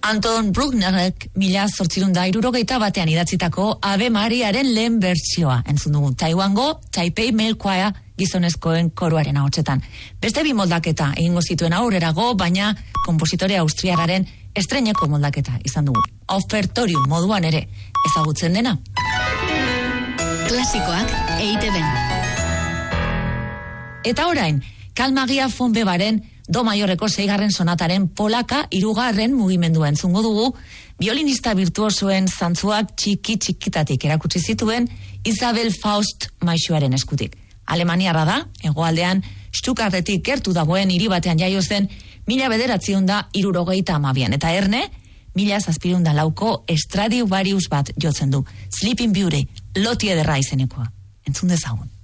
Anton Brucknerek 1861 idatzitako Ave Mariaren lehen bertsioa entzun dugu. Taiwango Taipei Male Choir gizonezkoen koruaren ahotsetan. Beste bi moldaketa egingo zituen aurrerago, baina konpositore austriarraren estreineko moldaketa izan dugu. Ofertorium moduan ere ezagutzen dena. Klasikoak EITB. Eta orain, Carl Maria von Weberren Do maiorreko 6. sonataren polaka 3. mugimendua entzungo dugu, violinista virtuosoen zantzuak txikitatik erakutsi zituen Isabel Faust maisuaren eskutik. Alemaniarra da, hegoaldean Stuttgartetik gertu dagoen hiri batean jaio zen 1972 eta erne 1704ko Stradivarius bat jotzen du. Sleeping Beauty, loti ederra izenekoa. Entzun dezagun.